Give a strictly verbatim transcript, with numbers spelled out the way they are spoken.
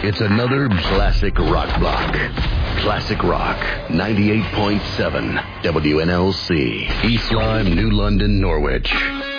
It's another classic rock block. Classic Rock, ninety-eight point seven W N L C. East Lyme, New London, Norwich.